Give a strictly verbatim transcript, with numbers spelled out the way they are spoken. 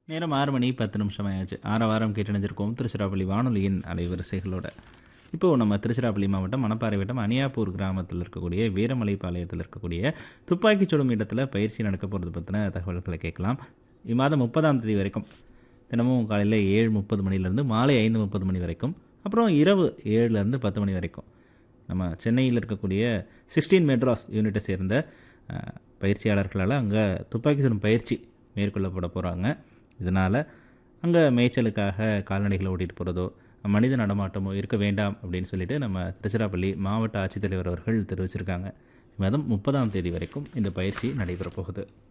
நேரம் ஆறு மணி பத்து நிமிஷம் ஆயாச்சு. ஆற வாரம் கேட்டணிஞ்சிருக்கோம் திருச்சிராப்பள்ளி வானொலியின் அலைவரிசைகளோட. இப்போது நம்ம திருச்சிராப்பள்ளி மாவட்டம் மணப்பாறை வட்டம் அணியாப்பூர் கிராமத்தில் இருக்கக்கூடிய வீரமலைப்பாளையத்தில் இருக்கக்கூடிய துப்பாக்கிச் சுடும் இடத்துல பயிற்சி நடக்க போகிறது பற்றின தகவல்களை கேட்கலாம். இம்மாதம் முப்பதாம் தேதி வரைக்கும் தினமும் காலையில் ஏழு முப்பது மணிலேருந்து மாலை ஐந்து முப்பது மணி வரைக்கும், அப்புறம் இரவு ஏழுலேருந்து பத்து மணி வரைக்கும் நம்ம சென்னையில் இருக்கக்கூடிய சிக்ஸ்டீன் மெட்ராஸ் யூனிட்டை சேர்ந்த அஹ், பயிற்சியாளர்களால் அங்கே துப்பாக்கி சுடும் பயிற்சி மேற்கொள்ளப்பட போகிறாங்க. இதனால் அங்கே மேய்ச்சலுக்காக கால்நடைகளை ஓட்டிகிட்டு போகிறதோ மனித நடமாட்டமோ இருக்க வேண்டாம் அப்படின்னு சொல்லிட்டு நம்ம திருச்சிராப்பள்ளி மாவட்ட ஆட்சித்தலைவர் அவர்கள் தெரிவிச்சிருக்காங்க. மாதம் முப்பதாம் தேதி வரைக்கும் இந்த பயிற்சி நடைபெற போகுது.